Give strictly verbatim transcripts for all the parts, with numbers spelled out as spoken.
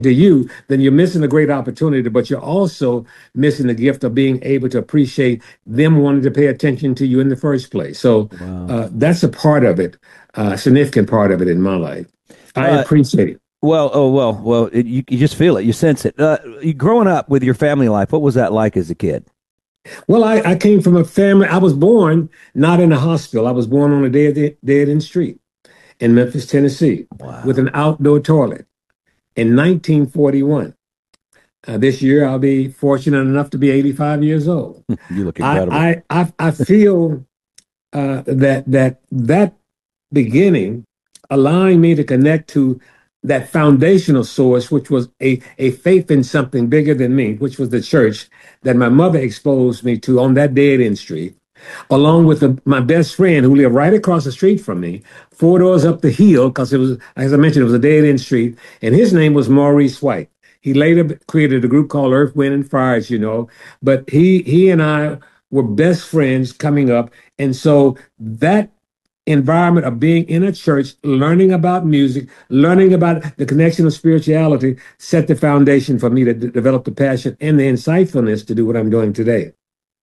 to you, then you're missing a great opportunity, but you're also missing the gift of being able to appreciate them wanting to pay attention to you in the first place. So Wow. uh, that's a part of it, a significant part of it in my life. I Uh, appreciate it. well, oh well, well, it, you you just feel it, you sense it. Uh, you, growing up with your family life, what was that like as a kid? Well, I, I came from a family. I was born not in a hospital. I was born on a dead, dead end street in Memphis, Tennessee, with Wow. an outdoor toilet in nineteen forty-one. Uh, this year, I'll be fortunate enough to be eighty-five years old. You look I incredible. I I, I feel uh, that that that beginning, allowing me to connect to that foundational source, which was a a faith in something bigger than me, which was the church that my mother exposed me to on that dead end street, along with the, my best friend who lived right across the street from me, four doors up the hill, because it was, as I mentioned, it was a dead end street, and his name was Maurice White. He later created a group called Earth, Wind, and Fire, as you know, but he he and I were best friends coming up, and so that environment of being in a church, learning about music, learning about the connection of spirituality, set the foundation for me to d- develop the passion and the insightfulness to do what I'm doing today.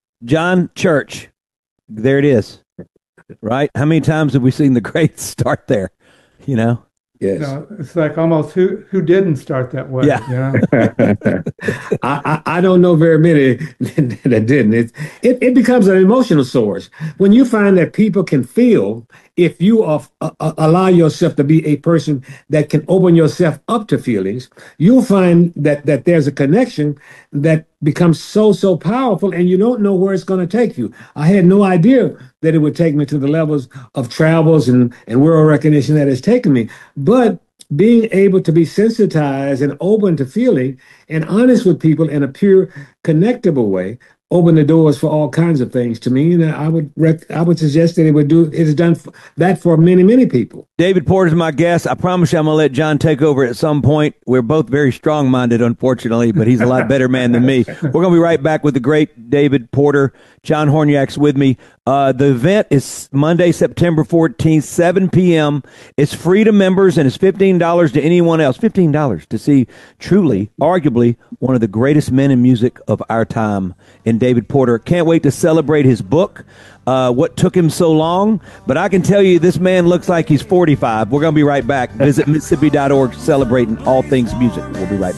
John Church, there it is. Right? How many times have we seen the greats start there? You know? Yes. You know, it's like almost who who didn't start that way. Yeah. You know? I, I, I don't know very many that didn't. It, it it becomes an emotional source when you find that people can feel if you are, uh, allow yourself to be a person that can open yourself up to feelings. You'll find that that there's a connection that becomes so so powerful, and you don't know where it's going to take you. I had no idea that it would take me to the levels of travels and and world recognition that it's taken me, but being able to be sensitized and open to feeling and honest with people in a pure, connectable way open the doors for all kinds of things to me. And I would rec- I would suggest that it would do it has done f- that for many, many people. David Porter's my guest. I promise you I'm going to let John take over at some point. We're both very strong-minded, unfortunately, but he's a lot better man than me. We're going to be right back with the great David Porter. John Horniak's with me. Uh, the event is Monday, September fourteenth, seven p.m. It's free to members, and it's fifteen dollars to anyone else. fifteen dollars to see truly, arguably, one of the greatest men in music of our time in David Porter. Can't wait to celebrate his book, uh, What Took Him So Long. But I can tell you this man looks like he's forty-five. We're going to be right back. Visit Mississippi dot org, celebrating all things music. We'll be right back.